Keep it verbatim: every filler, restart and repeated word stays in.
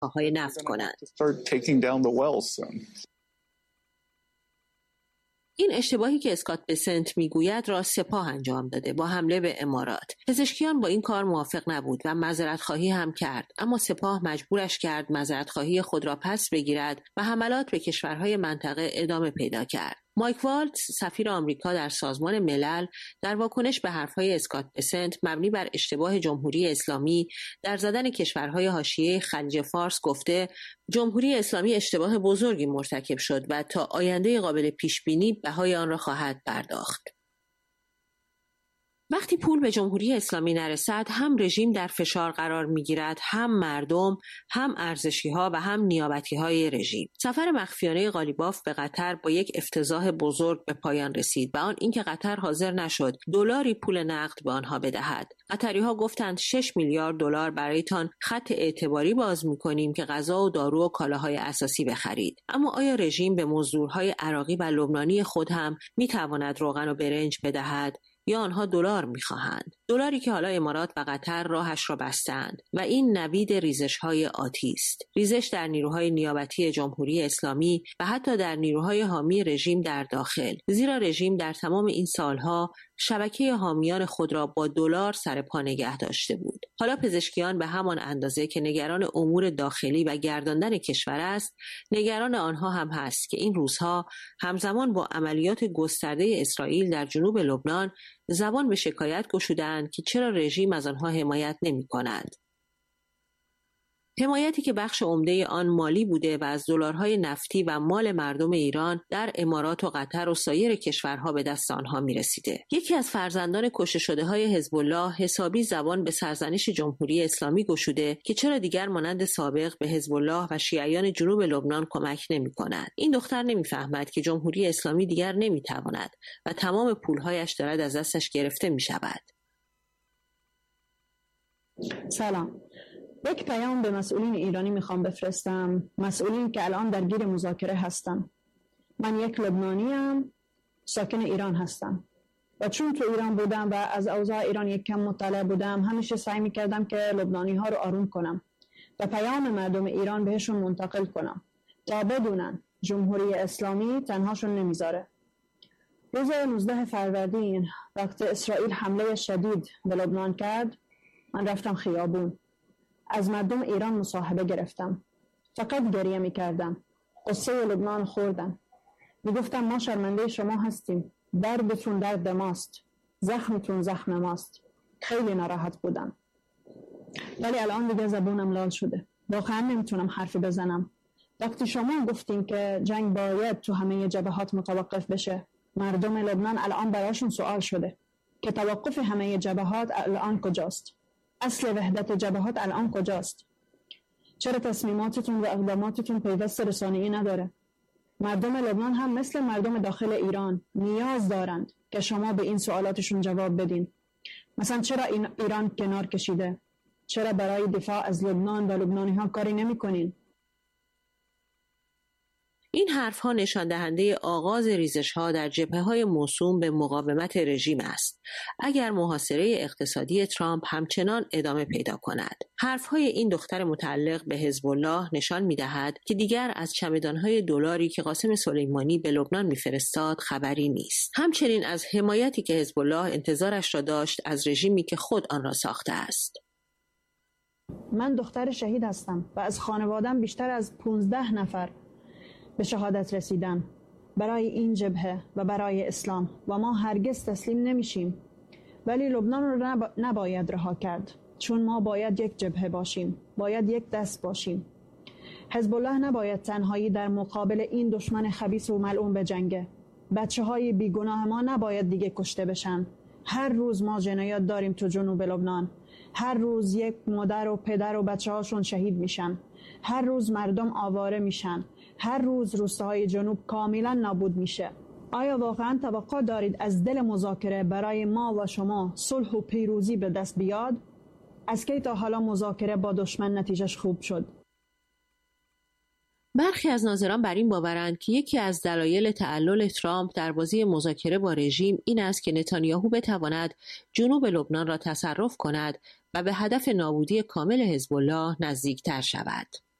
های نفت کنند. این اشتباهی که اسکات بسنت میگوید را سپاه انجام داده با حمله به امارات. پزشکیان با این کار موافق نبود و معذرت خواهی هم کرد، اما سپاه مجبورش کرد معذرت خواهی خود را پس بگیرد و حملات به کشورهای منطقه ادامه پیدا کرد. مایک والتز، سفیر آمریکا در سازمان ملل، در واکنش به حرفهای اسکات بسنت مبنی بر اشتباه جمهوری اسلامی در زدن کشورهای حاشیه خلیج فارس گفته جمهوری اسلامی اشتباه بزرگی مرتکب شد و تا آینده قابل پیشبینی بهای آن را خواهد پرداخت. وقتی پول به جمهوری اسلامی نرسد، هم رژیم در فشار قرار میگیرد، هم مردم، هم ارزشی‌ها و هم نیابتی‌های رژیم. سفر مخفیانه قالیباف به قطر با یک افتضاح بزرگ به پایان رسید و آن اینکه قطر حاضر نشد دلاری پول نقد به آنها بدهد. قطری‌ها گفتند شش میلیارد دلار برایتان خط اعتباری باز می‌کنیم که غذا و دارو و کالاهای اساسی بخرید. اما آیا رژیم به مزدورهای عراقی و لبنانی خود هم می‌تواند روغن و برنج بدهد؟ یا آنها دلار می‌خواهند؟ دلاری که حالا امارات و قطر راهش را بستند و این نوید ریزش‌های آتی است. ریزش در نیروهای نیابتی جمهوری اسلامی و حتی در نیروهای حامی رژیم در داخل، زیرا رژیم در تمام این سالها شبکه حامیان خود را با دلار سر پا نگه داشته بود. حالا پزشکیان به همان اندازه که نگران امور داخلی و گرداندن کشور است، نگران آنها هم هست که این روزها همزمان با عملیات گسترده اسرائیل در جنوب لبنان زبان به شکایت گشودند که چرا رژیم از آنها حمایت نمی‌کند. حمایتی که بخش عمده آن مالی بوده و از دلارهای نفتی و مال مردم ایران در امارات و قطر و سایر کشورها به دست آنها می‌رسیده. یکی از فرزندان کشته شده‌های حزب الله حسابی زبان به سرزنش جمهوری اسلامی گشوده که چرا دیگر مانند سابق به حزب الله و شیعیان جنوب لبنان کمک نمی‌کند. این دختر نمی‌فهمد که جمهوری اسلامی دیگر نمی‌تواند و تمام پول‌هایش دارد از دستش گرفته می‌شود. سلام. یک پیام به مسئولین ایرانی میخوام بفرستم، مسئولین که الان درگیر مذاکره هستن. من یک لبنانیم، ساکن ایران هستم و چون تو ایران بودم و از اوضاع ایران یک کم مطلع بودم، همیشه سعی میکردم که لبنانی ها رو آروم کنم و پیام مردم ایران بهشون منتقل کنم تا بدونن جمهوری اسلامی تنهاشون نمیذاره. روز نوزده فروردین وقتی اسرائیل حمله شدید به لبنان کرد، من رفتم خیابون، از مردم ایران مصاحبه گرفتم، فقط گریه می کردم، قصه لبنان خوردم، می گفتم ما شرمنده شما هستیم، دردتون درد ماست، زخمتون زخم ماست. خیلی ناراحت بودم، ولی الان دیگه زبونم لال شده، واقعا نمیتونم حرفی بزنم. وقتی شما گفتین که جنگ باید تو همه جبهات متوقف بشه، مردم لبنان الان براشون سوال شده که توقف همه جبهات الان کجاست؟ اصل وحدت جبهات الان کجاست؟ چرا تصمیماتتون و اقداماتتون پیوست رسانه‌ای نداره؟ مردم لبنان هم مثل مردم داخل ایران نیاز دارند که شما به این سوالاتشون جواب بدین. مثلا چرا این ایران کنار کشیده؟ چرا برای دفاع از لبنان و لبنانی ها کاری نمی کنین؟ این حرفها نشان دهنده آغاز ریزش‌ها در جبهه‌های موسوم به مقاومت رژیم است، اگر محاصره اقتصادی ترامپ همچنان ادامه پیدا کند. حرفهای این دختر متعلق به حزب الله نشان می‌دهد که دیگر از چمدان‌های دلاری که قاسم سلیمانی به لبنان می‌فرستاد خبری نیست. همچنین از حمایتی که حزب الله انتظارش را داشت از رژیمی که خود آن را ساخته است. من دختر شهید هستم و از خانواده‌ام بیشتر از پانزده نفر به شهادت رسیدن برای این جبهه و برای اسلام و ما هرگز تسلیم نمیشیم. ولی لبنان رو نب... نباید رها کرد، چون ما باید یک جبهه باشیم، باید یک دست باشیم. حزب الله نباید تنهایی در مقابل این دشمن خبیث و ملعون بجنگه. بچه های بیگناه ما نباید دیگه کشته بشن. هر روز ما جنایات داریم تو جنوب لبنان، هر روز یک مادر و پدر و بچه هاشون شهید میشن، هر روز مردم آواره میشن، هر روز روستاهای جنوب کاملا نابود میشه. آیا واقعا توقع دارید از دل مذاکره برای ما و شما صلح و پیروزی به دست بیاد؟ از کی تا حالا مذاکره با دشمن نتیجهش خوب شد؟ برخی از ناظران بر این باورند که یکی از دلایل تعلل ترامپ در بازی مذاکره با رژیم این است که نتانیاهو بتواند جنوب لبنان را تصرف کند و به هدف نابودی کامل حزب الله نزدیکتر شود.